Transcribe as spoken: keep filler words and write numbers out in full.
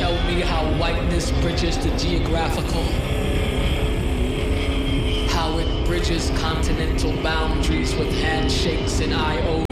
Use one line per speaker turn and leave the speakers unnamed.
tell me how whiteness bridges the geographical? How it bridges continental boundaries with handshakes and I O